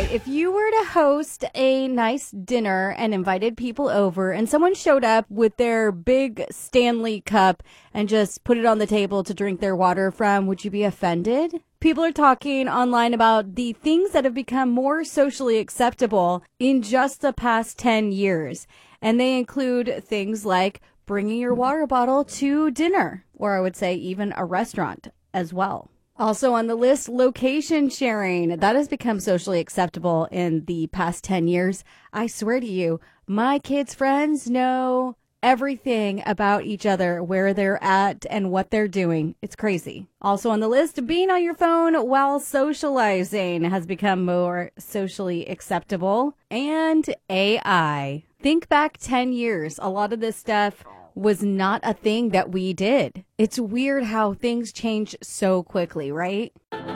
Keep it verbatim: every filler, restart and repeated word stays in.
right. If you were to host a nice dinner and invited people over and someone showed up with their big Stanley cup and just put it on the table to drink their water from, would you be offended? People are talking online about the things that have become more socially acceptable in just the past ten years. And they include things like bringing your water bottle to dinner, or I would say even a restaurant as well. Also on the list, location sharing. That has become socially acceptable in the past ten years. I swear to you, my kids' friends know everything about each other, where they're at and what they're doing. It's crazy. Also on the list, being on your phone while socializing has become more socially acceptable. And A I. Think back ten years. A lot of this stuff was not a thing that we did. It's weird how things change so quickly, right?